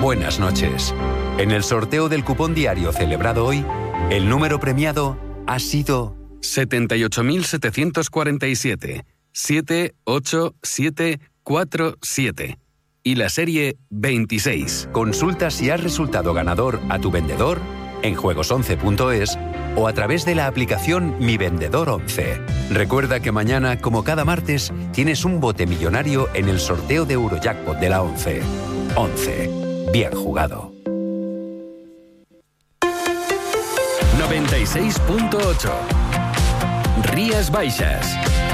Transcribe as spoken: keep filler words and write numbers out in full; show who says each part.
Speaker 1: buenas noches. En el sorteo del cupón diario celebrado hoy, el número premiado ha sido
Speaker 2: setenta y ocho mil setecientos cuarenta y siete, siete ocho siete cuatro siete y la serie veintiséis.
Speaker 1: Consulta si has resultado ganador a tu vendedor en juegos once punto es o a través de la aplicación Mi Vendedor once. Recuerda que mañana, como cada martes, tienes un bote millonario en el sorteo de Eurojackpot de la once. once. Bien jugado.
Speaker 2: noventa y seis punto ocho. Rías Baixas.